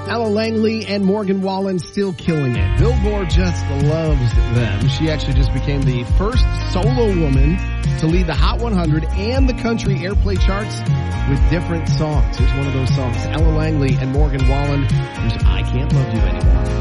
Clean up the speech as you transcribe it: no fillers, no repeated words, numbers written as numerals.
Ella Langley and Morgan Wallen still killing it. Billboard just loves them. She actually just became the first solo woman to lead the Hot 100 and the country airplay charts with different songs. Here's one of those songs. Ella Langley and Morgan Wallen. Here's I Can't Love You Anymore.